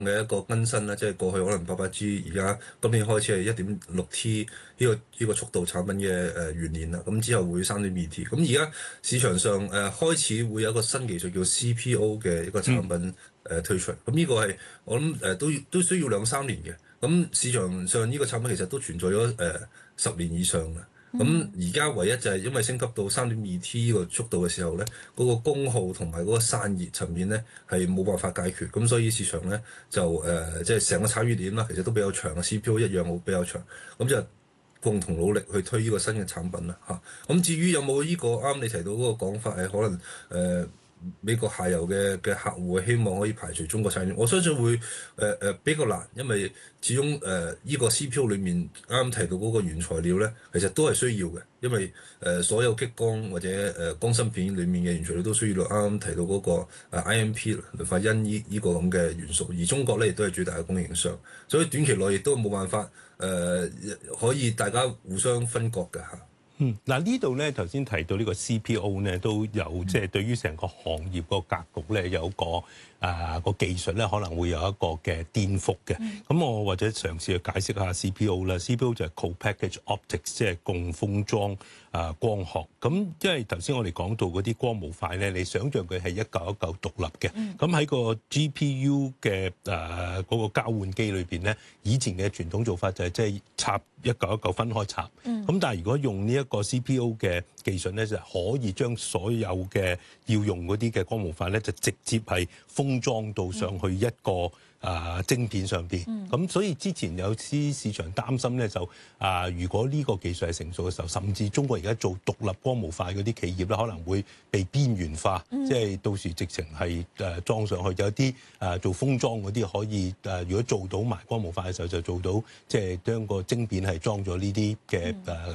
嘅一個更新啦，即係過去可能800G，而家今年開始係1.6T 呢個速度產品嘅元年啦，咁之後會3.2T，咁而家市場上開始會有一個新技術叫 CPO 嘅一個產品推出，咁呢個係我諗都需要2-3年嘅，咁市場上呢個產品其實都存在咗10年以上嘅。咁而家唯一就係因為升級到3.2T 呢個速度嘅時候咧，嗰個功耗同埋嗰個散熱層面咧係冇辦法解決，咁所以市場咧就即係成個產業鏈啦，其實都比較長嘅 CPU 一樣比較長，咁就共同努力去推呢個新嘅產品啦嚇。咁至於有冇呢個啱你提到嗰個講法係可能美國下游嘅客戶希望可以排除中國產業，我相信會比較難，因為始終呢個 CPU 裏面啱提到嗰個原材料咧，其實都係需要嘅，因為所有激光或者光芯片裡面嘅原材料都需要啱提到嗰個IMP 磷化銦呢個咁嘅元素，而中國咧亦都係最大嘅供應商，所以短期內亦都冇辦法可以大家互相分割嘅嚇。 嗱呢度咧頭先提到呢個 CPO 咧都有即係對於成個行業個格局咧有個個技術咧可能會有一個嘅顛覆嘅。咁我或者嘗試去解釋下 CPO 啦。CPO 就係 Co-packaged Optics， 即係共封裝光學。咁因為頭先我哋講到嗰啲光模塊咧，你想象佢係一嚿一嚿獨立嘅。咁喺個 GPU 嘅嗰個交換機裏邊咧，以前嘅傳統做法就係即係插一嚿一嚿分開插。咁但係如果用呢一個 CPO 嘅技術咧，就可以將所有嘅要用嗰啲嘅光模塊咧，就直接係封裝到上去一個晶片上邊。咁所以之前有啲市場擔心咧，就如果呢個技術係成熟嘅時候，甚至中國而家做獨立光模塊嗰啲企業咧，可能會被邊緣化，即係到時直情係裝上去。有啲做封裝嗰啲可以如果做到埋光模塊嘅時候，就做到即係將個晶片係裝咗呢啲嘅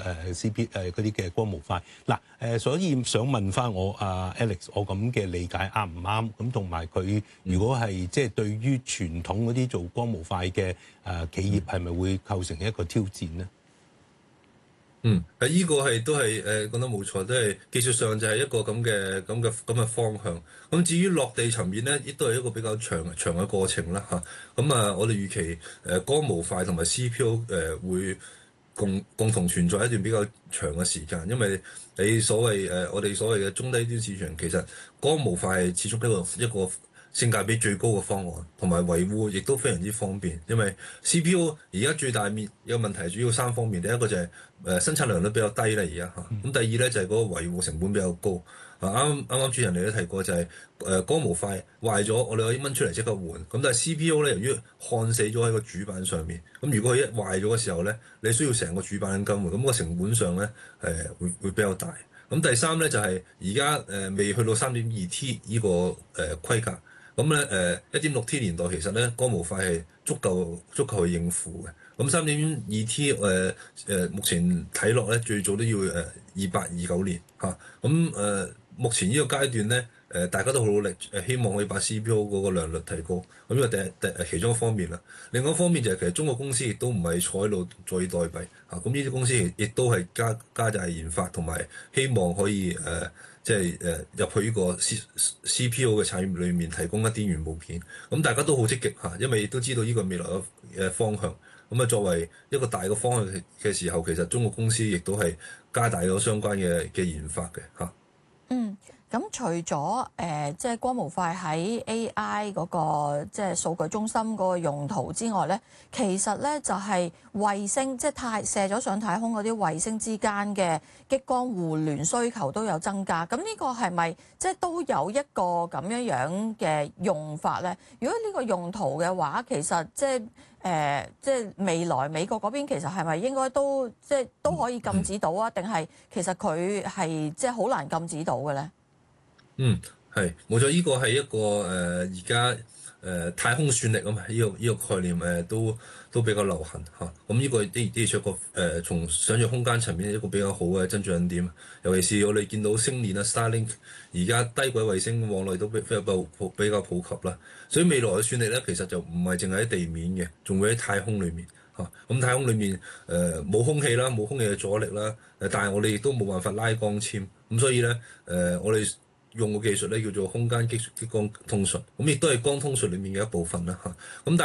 CP 嗰啲嘅光模塊。嗱所以想問翻我Alex， 我咁嘅理解啱唔啱？咁同埋佢如果係即係對於傳統嗰啲做光模塊嘅企業，係咪會構成一個挑戰呢？ 呢個都係講得冇錯，都係技術上就係一個咁嘅方向。咁至於落地層面咧，亦都係一個比較長嘅過程啦嚇。我哋預期光模塊同埋 CPU 會共同存在一段比較長嘅時間，因為你我哋所謂嘅中低端市場，其實光模塊係始終一個性價比最高嘅方案，同埋維護亦都非常之方便。因為 CPU 而家最大有問題主要3方面，第一個就係生產量率比較低啦，而家嚇。咁第二咧就係嗰個維護成本比較高。啱主持人你都提過就係光模塊壞咗，我哋可以掹出嚟即刻換。咁但係 CPU 咧，由於焊死咗喺個主板上面，咁如果佢一壞咗嘅時候咧，你需要成個主板更換，咁個成本上咧會比較大。咁第三咧就係而家未去到3.2T 呢個規格。咁咧1.6T 年代其實咧光模塊係足夠去應付嘅。咁3.2T 目前睇落咧最早都要28-29年嚇。目前呢個階段咧大家都好努力希望可以把 CPU 嗰個良率提高。咁呢個其中一方面啦。另外一方面就係其實中國公司亦都唔係坐喺度坐以待斃嚇。咁呢啲公司亦都係加大研發同埋希望可以即係入去呢個 CPU 嘅產業裏面提供一啲元部件，咁大家都好積極嚇，因為亦都知道呢個未來嘅方向。作為一個大嘅方向嘅時候，其實中國公司亦都係加大咗相關嘅研發嘅嚇。 咁除咗即係光模塊喺 AI 嗰個即係數據中心嗰個用途之外咧，其實咧就係衛星即係射咗上太空嗰啲衛星之間嘅激光互聯需求都有增加。咁呢個係咪即係都有一個咁樣嘅用法咧？如果呢個用途嘅話，其實即係未來美國嗰邊其實係咪應該都可以禁止到啊？定係其實佢係即係好難禁止到嘅咧？ 係冇錯，呢個係一個而家太空算力啊嘛，呢個概念都比較流行嚇。咁呢個的確係個從想像空間層面一個比較好嘅增長點。尤其是我哋見到星鏈啊 Starlink 而家低軌衛星往來都比較普及啦。所以未來嘅算力咧，其實就唔係淨係喺地面嘅，仲會喺太空裡面嚇。咁太空裡面冇空氣嘅阻力啦，但係我哋亦都冇辦法拉光纖。咁所以咧我哋用嘅技術咧叫做空間激光通訊，咁亦都係光通訊裡面嘅一部分啦嚇。咁但